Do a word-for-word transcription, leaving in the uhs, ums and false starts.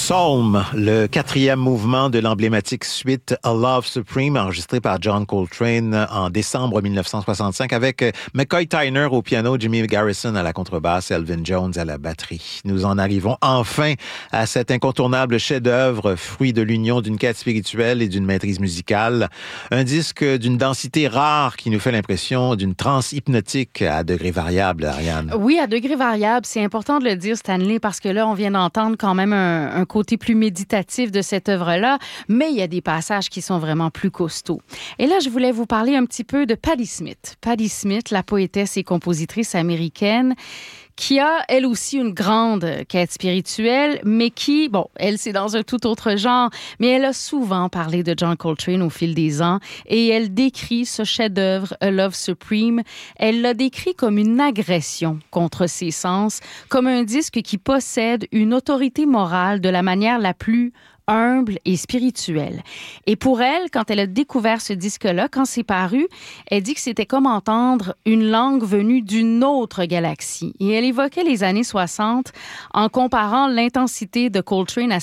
Psalm, le quatrième mouvement de l'emblématique suite A Love Supreme, enregistré par John Coltrane en décembre dix-neuf cent soixante-cinq, avec McCoy Tyner au piano, Jimmy Garrison à la contrebasse, Elvin Jones à la batterie. Nous en arrivons enfin à cet incontournable chef-d'œuvre, fruit de l'union d'une quête spirituelle et d'une maîtrise musicale. Un disque d'une densité rare qui nous fait l'impression d'une transe hypnotique à degrés variables, Ariane. Oui, à degrés variables. C'est important de le dire, Stanley, parce que là, on vient d'entendre quand même un, un côté plus méditatif de cette œuvre-là, mais il y a des passages qui sont vraiment plus costauds. Et là, je voulais vous parler un petit peu de Patti Smith. Patti Smith, la poétesse et compositrice américaine, qui a, elle aussi, une grande quête spirituelle, mais qui, bon, elle, c'est dans un tout autre genre, mais elle a souvent parlé de John Coltrane au fil des ans, et elle décrit ce chef-d'œuvre, A Love Supreme, elle l'a décrit comme une agression contre ses sens, comme un disque qui possède une autorité morale de la manière la plus humble et spirituelle. Et pour elle, quand elle a découvert ce disque-là, quand c'est paru, elle dit que c'était comme entendre une langue venue d'une autre galaxie. Et elle évoquait les années soixante en comparant l'intensité de Coltrane à